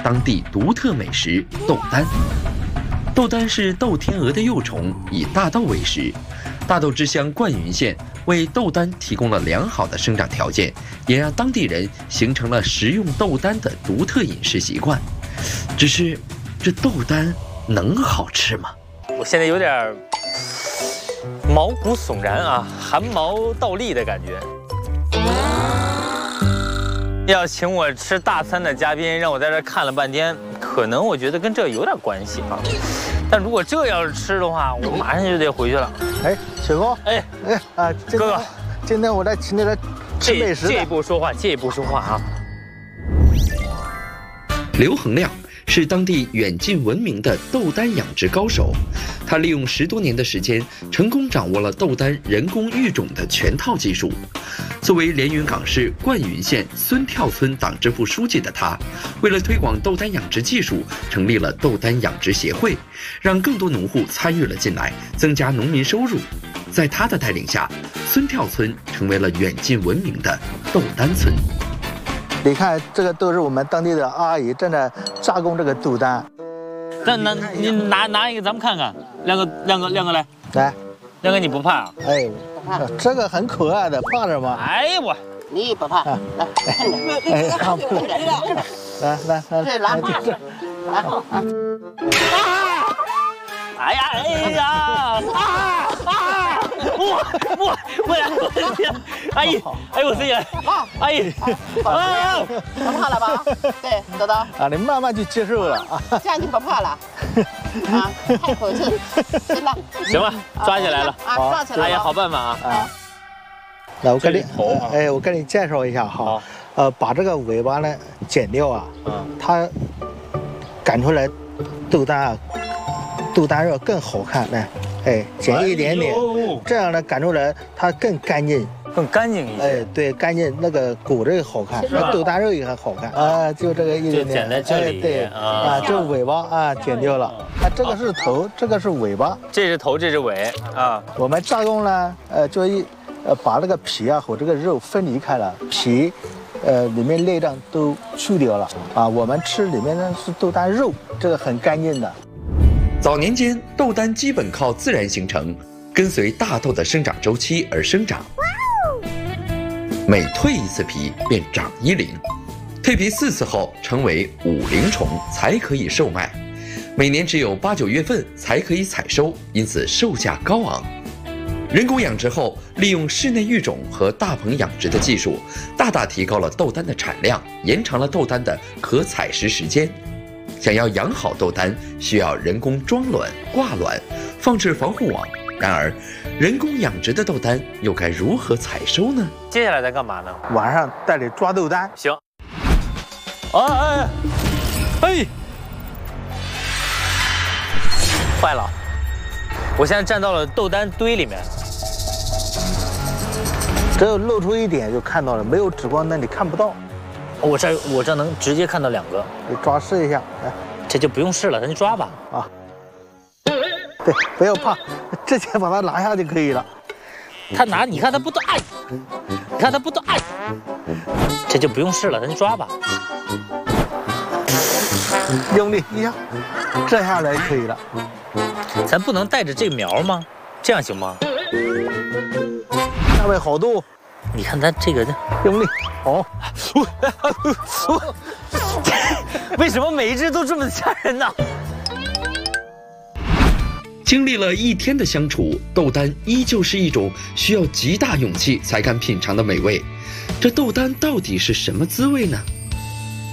当地独特美食豆丹。豆丹是豆天鹅的幼虫，以大豆为食。大豆之乡灌云县为豆丹提供了良好的生长条件，也让当地人形成了食用豆丹的独特饮食习惯。只是，这豆丹能好吃吗？ 我现在有点毛骨悚然啊，汗毛倒立的感觉。要请我吃大餐的嘉宾，让我在这看了半天，可能我觉得跟这有点关系啊。但如果这要是吃的话，我马上就得回去了。 哎，雪哥， 哥哥， 今天我来请你来吃美食。 借一步说话，借一步说话啊。 刘恒亮是当地远近闻名的豆丹养殖高手，他利用10多年的时间，成功掌握了豆丹人工育种的全套技术。作为连云港市灌云县孙跳村党支部书记的他，为了推广豆丹养殖技术，成立了豆丹养殖协会，让更多农户参与了进来，增加农民收入。在他的带领下，孙跳村成为了远近闻名的豆丹村。 你看，这个都是我们当地的阿姨正在加工这个豆丹。 你拿一个，咱们看看。亮哥来，亮哥你不怕啊？ 哎，这个很可爱的，怕什么？ 哎呀我， 你也不怕？来， 哎，来， 这拿把子，来， 哎呀，我的天，哎呦我这眼，哎不怕了吧？对，豆豆啊，你慢慢就接受了啊， 这样就不怕了。啊，太口气，行了， 行了，抓起来了啊，抓起来了。 哎呀，好办法啊！ 来，我跟你介绍一下哈，把这个尾巴呢剪掉啊，它赶出来豆丹肉更好看，来，哎，剪一点点，这样呢赶出来它更干净。 更干净一些， 哎，对，干净那个骨这个好看，那豆丹肉也很好看啊，就这个一点点， 就剪在这里， 对啊，这尾巴啊剪掉了，啊，这个是头，这个是尾巴， 这是头，这是尾啊。 我们加工呢，把那个皮啊和这个肉分离开了，皮，里面内脏都去掉了啊，我们吃里面呢是豆丹肉，这个很干净的。 早年间，豆丹基本靠自然形成，跟随大豆的生长周期而生长。每蜕一次皮便长1鳞，蜕皮4次后成为5鳞虫才可以售卖，每年只有8、9月份才可以采收，因此售价高昂。人工养殖后，利用室内育种和大棚养殖的技术，大大提高了豆丹的产量，延长了豆丹的可采食时间。想要养好豆丹，需要人工装卵、挂卵、放置防护网。然而，人工养殖的豆丹又该如何采收呢？ 接下来在干嘛呢？ 晚上带你抓豆丹。 行。坏了！我现在站到了豆丹堆里面， 只有露出一点就看到了，没有指光灯你看不到。 我这能直接看到2个。 你抓试一下，来， 这就不用试了，咱就抓吧。 啊。对，不要怕，直接把它拿下就可以了。 你看它不动，哎，你看它不动，哎，这就不用试了，咱就抓吧。 用力一下，这下来可以了。 咱不能带着这个苗吗？这样行吗？ 那位好度， 你看它这个， 用力，好。 为什么每一只都这么吓人呢？ 经历了1天的相处，豆丹依旧是一种需要极大勇气才敢品尝的美味。这豆丹到底是什么滋味呢？